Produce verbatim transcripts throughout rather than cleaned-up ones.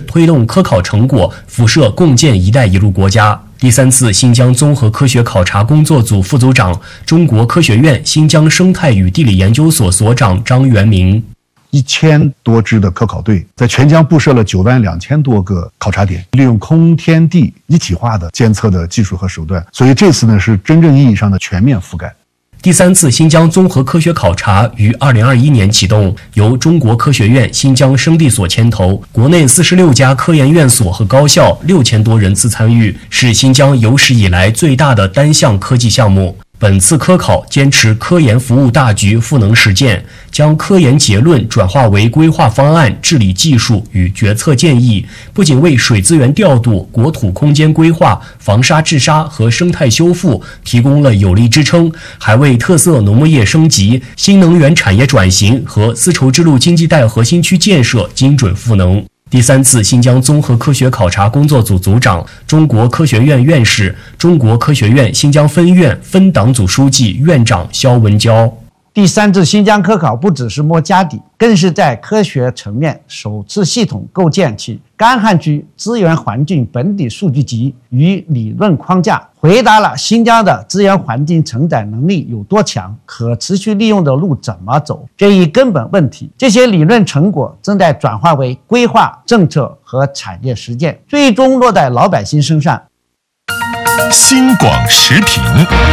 推动科考成果辐射共建“一带一路”国家。第三次新疆综合科学考察工作组副组长、中国科学院新疆生态与地理研究所所长张元明。 一千多支的科考队在全疆布设了九万两千多个考察点，利用空天地一体化的监测的技术和手段，所以这次呢是真正意义上的全面覆盖。 第三次新疆综合科学考察于二零二一年启动，由中国科学院新疆生地所牵头，国内四十六家科研院所和高校六千多人次参与，是新疆有史以来最大的单项科技项目。本次科考坚持科研服务大局赋能实践，将科研结论转化为规划方案、治理技术与决策建议，不仅为水资源调度、国土空间规划、防沙治沙和生态修复提供了有力支撑，还为特色农牧业升级、新能源产业转型和丝绸之路经济带核心区建设精准赋能。第三次新疆综合科学考察工作组组长、中国科学院院士、中国科学院新疆分院分党组书记、院长肖文娇。 第三次新疆科考不只是摸家底，更是在科学层面首次系统构建起干旱区资源环境本地数据集与理论框架，回答了新疆的资源环境承载能力有多强，可持续利用的路怎么走这一根本问题。这些理论成果正在转化为规划、政策和产业实践，最终落在老百姓身上。 新广时评。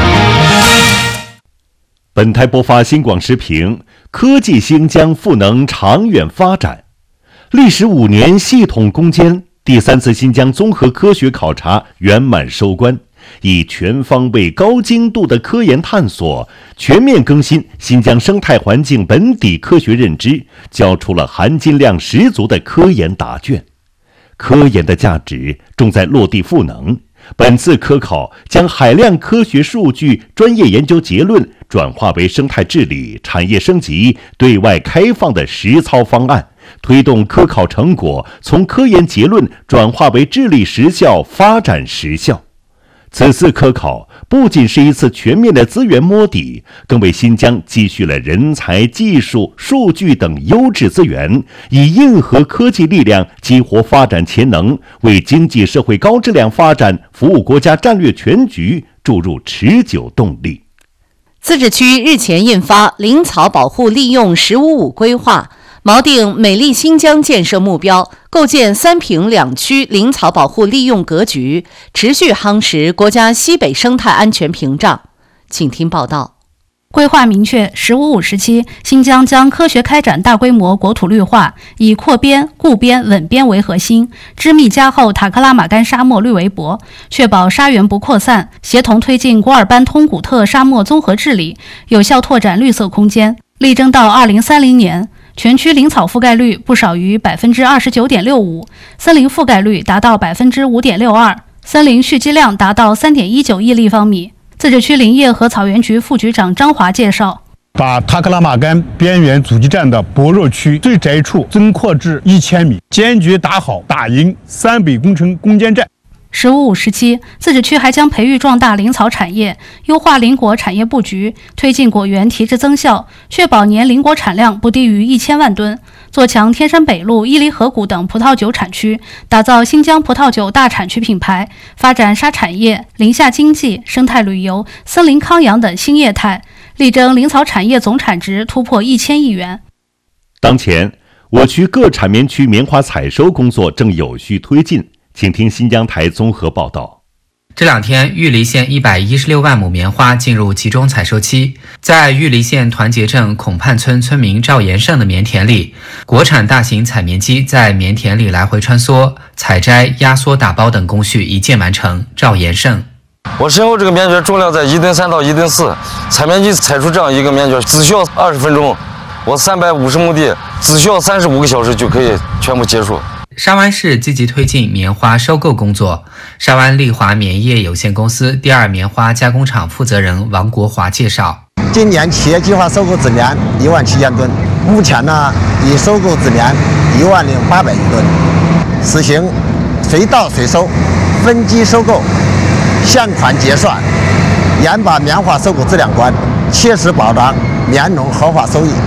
本台播发新广时评：科技新疆赋能长远发展。历时五年系统攻坚，第三次新疆综合科学考察圆满收官，以全方位、高精度的科研探索，全面更新新疆生态环境本底科学认知，交出了含金量十足的科研答卷。科研的价值重在落地赋能。本次科考将海量科学数据、专业研究结论转化为生态治理、产业升级、对外开放的实操方案，推动科考成果从科研结论转化为治理实效、发展实效。此次科考不仅是一次全面的资源摸底，更为新疆积蓄了人才、技术、数据等优质资源，以硬核科技力量激活发展潜能，为经济社会高质量发展、服务国家战略全局注入持久动力。 自治区日前印发《林草保护利用“十五五”规划》，锚定美丽新疆建设目标，构建三平两区林草保护利用格局，持续夯实国家西北生态安全屏障。请听报道。 规划明确，“十五五”时期，新疆将科学开展大规模国土绿化，以扩边、固边、稳边为核心，织密加厚塔克拉玛干沙漠绿围脖，确保沙源不扩散，协同推进古尔班通古特沙漠综合治理，有效拓展绿色空间。力争到二零三零年，全区林草覆盖率不少于百分之二十九点六五，森林覆盖率达到百分之五点六二，森林蓄积量达到三点一九亿立方米。自治区林业和草原局副局长张华介绍， 把塔克拉玛干边缘阻击站的薄弱区最窄处增扩至一千米，坚决打好打赢三北工程攻坚战。 十五五时期，自治区还将培育壮大林草产业，优化林果产业布局，推进果园提质增效，确保年林果产量不低于一千万吨，做强天山北路、伊犁河谷等葡萄酒产区，打造新疆葡萄酒大产区品牌，发展沙产业、林下经济、生态旅游、森林康养等新业态，力争林草产业总产值突破一千亿元。 当前，我区各产棉区棉花采收工作正有序推进。请听新疆台综合报道。 这两天，玉梨县一百一十六万亩棉花进入集中采收期。在玉梨县团结镇孔畔村村民赵延胜的棉田里，国产大型采棉机在棉田里来回穿梭，采摘、压缩、打包等工序一键完成。赵延胜： 我身后这个棉卷重量在一吨三到一吨四，采棉机采出这样一个棉卷只需要二十分钟，我三百五十亩地只需要三十五个小时就可以全部结束。 沙湾市积极推进棉花收购工作。沙湾丽华棉业有限公司第二棉花加工厂负责人王国华介绍， 今年企业计划收购纸棉一万七千吨，目前呢已收购纸棉一万零八百余吨，实行随到随收、分机收购、现款结算，严把棉花收购质量关，切实保障棉农合法收益。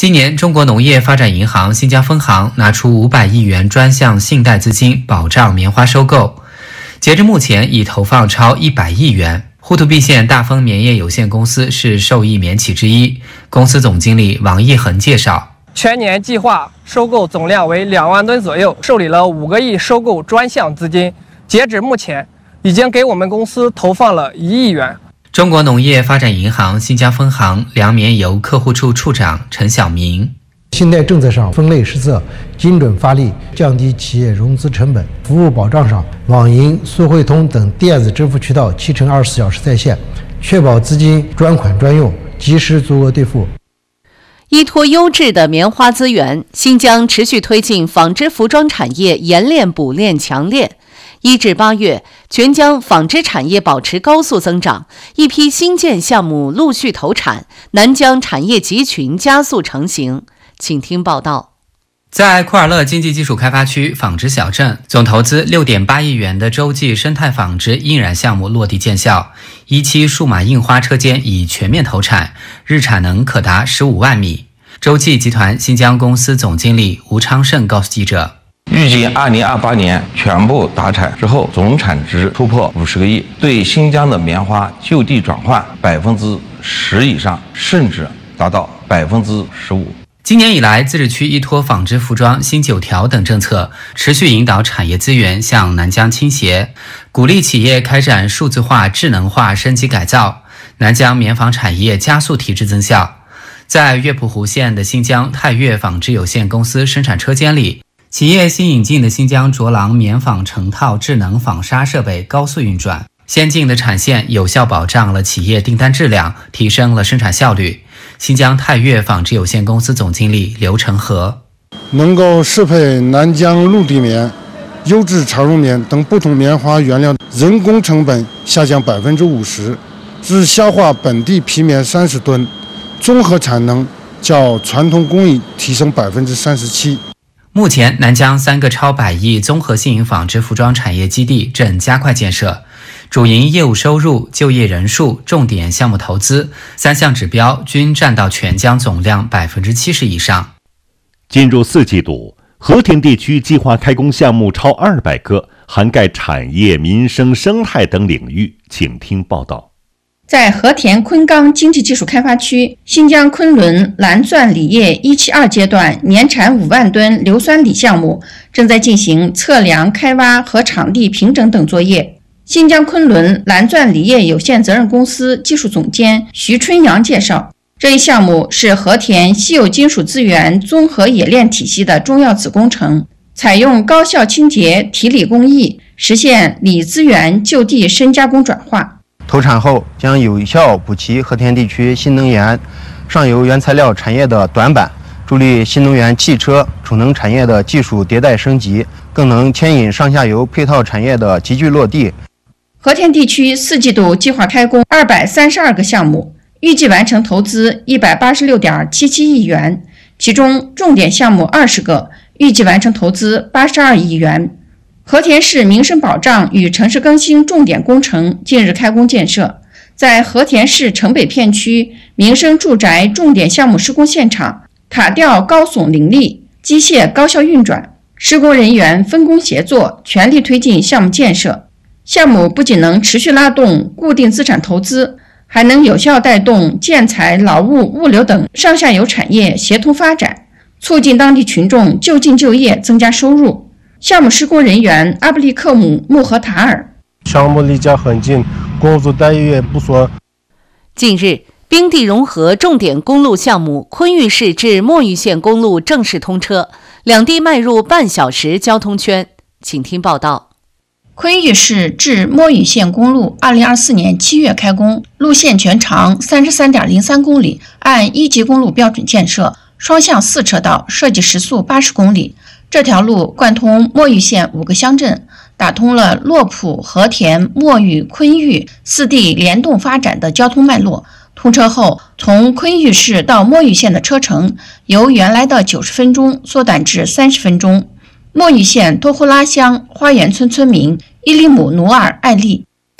今年，中国农业发展银行新疆分行拿出五百亿元专项信贷资金保障棉花收购，截至目前已投放超一百亿元。呼图壁县大丰棉业有限公司是受益棉企之一，公司总经理王义恒介绍， 全年计划收购总量为两万吨左右，受理了五个亿收购专项资金，截止目前已经给我们公司投放了一亿元。 中国农业发展银行新疆分行粮棉油客户处处长陈晓明， 信贷政策上分类施策，精准发力，降低企业融资成本；服务保障上，网银、速汇通等电子支付渠道七乘二十四小时在线，确保资金专款专用，及时足额兑付。 依托优质的棉花资源，新疆持续推进纺织服装产业研炼补炼强炼。一至八月，全疆纺织产业保持高速增长，一批新建项目陆续投产，南疆产业集群加速成型。请听报道。 在库尔勒经济技术开发区纺织小镇，总投资六点八亿元的洲际生态纺织印染项目落地见效，一期数码印花车间已全面投产，日产能可达十五万米。洲际集团新疆公司总经理吴昌胜告诉记者， 预计二零二八年全部达产之后，总产值突破五十个亿，对新疆的棉花就地转换百分之十以上，甚至达到百分之十五。 今年以来，自治区依托纺织服装、新九条等政策，持续引导产业资源向南疆倾斜，鼓励企业开展数字化、智能化升级改造，南疆棉纺产业加速提质增效。在月浦湖县的新疆泰岳纺织有限公司生产车间里，企业新引进的新疆卓廊棉纺成套智能纺纱设备高速运转，先进的产线有效保障了企业订单质量，提升了生产效率。新疆泰岳纺织有限公司总经理刘成和， 能够适配南疆陆地棉、优质长绒棉等不同棉花原料，人工成本下降百分之五十，只消化本地皮棉三十吨，综合产能较传统工艺提升百分之三十七。 目前，南疆三个超百亿综合性纺织服装产业基地正加快建设，主营业务收入、就业人数、重点项目投资三项指标均占到全疆总量百分之七十以上。 进入四季度，和田地区计划开工项目超二百个，涵盖产业、民生、生态等领域。请听报道。 在和田昆冈经济技术开发区，新疆昆仑蓝钻锂业一期二阶段年产五万吨硫酸锂项目正在进行测量、开挖和场地平整等作业。新疆昆仑蓝钻锂业有限责任公司技术总监徐春阳介绍，这一项目是和田稀有金属资源综合冶炼体系的重要子工程，采用高效清洁提锂工艺，实现锂资源就地深加工转化。 投产后将有效补齐和田地区新能源上游原材料产业的短板，助力新能源汽车、储能产业的技术迭代升级，更能牵引上下游配套产业的集聚落地。 和田地区四季度计划开工二百三十二个项目，预计完成投资一百八十六点七七亿元，其中重点项目二十个，预计完成投资八十二亿元。和田市民生保障与城市更新重点工程近日开工建设，在和田市城北片区民生住宅重点项目施工现场，塔吊高耸林立，机械高效运转，施工人员分工协作，全力推进项目建设。项目不仅能持续拉动固定资产投资，还能有效带动建材、劳务、物流等上下游产业协同发展，促进当地群众就近就业，增加收入。项目施工人员阿布利克姆穆和塔尔， 项目离家很近，工作待遇也不错。 近日，冰地融合重点公路项目昆玉市至墨玉县公路正式通车，两地迈入半小时交通圈。请听报道。 昆玉市至墨玉县公路二零二四年七月开工，路线全长 三十三点零三公里，按一级公路标准建设，双向四车道，设计时速八十公里。这条路贯通墨玉县五个乡镇，打通了洛浦、和田、墨玉、昆玉四地联动发展的交通脉络。通车后，从昆玉市到墨玉县的车程由原来的九十分钟缩短至三十分钟。墨玉县多呼拉乡花园村村民伊利姆努尔艾利，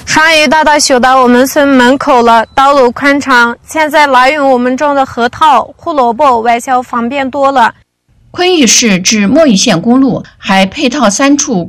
双语大道修到我们村门口了，道路宽敞，现在来源我们种的核桃、胡萝卜外销方便多了。 昆玉市至墨玉县公路还配套三处